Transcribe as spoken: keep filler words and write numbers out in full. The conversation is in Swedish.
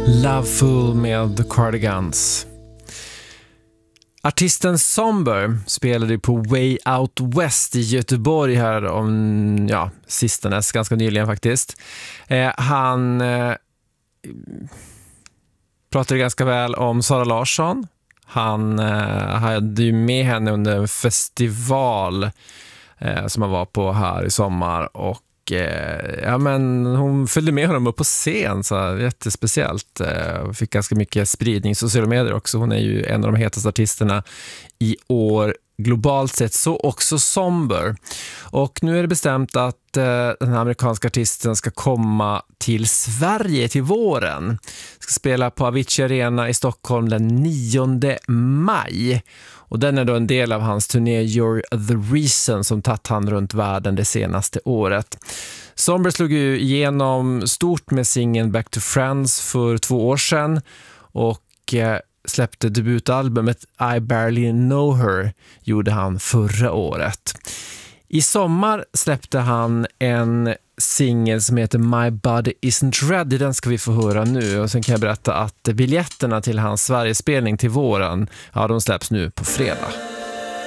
Loveful med The Cardigans. Artisten Somber spelade på Way Out West i Göteborg här om, ja, sistens, ganska nyligen faktiskt. Eh, han eh, pratade ganska väl om Sara Larsson. Han eh, hade ju med henne under en festival eh, som han var på här i sommar, och ja, men hon följde med honom upp på scen, så jättespeciellt. Fick ganska mycket spridning i sociala medier också. Hon är ju en av de hetaste artisterna i år globalt sett, så också Somber. Och nu är det bestämt att eh, den här amerikanska artisten ska komma till Sverige till våren. Ska spela på Avicii Arena i Stockholm den nionde maj. Och den är då en del av hans turné You're the Reason som tagit han runt världen det senaste året. Somber slog ju igenom stort med singeln Back to Friends för två år sedan, och eh, släppte debutalbumet I Barely Know Her gjorde han förra året. I sommar släppte han en singel som heter My Body Isn't Ready. Den ska vi få höra nu, och sen kan jag berätta att biljetterna till hans Sverigespelning till våren, ja, de släpps nu på fredag.